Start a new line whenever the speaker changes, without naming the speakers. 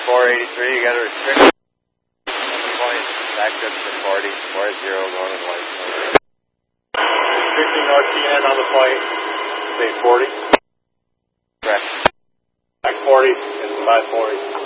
483, you got to restrict. Point, back up to 40, 40, going in white.
Restricting North TN on the point, say 40.
Correct.
Back 40 and 540.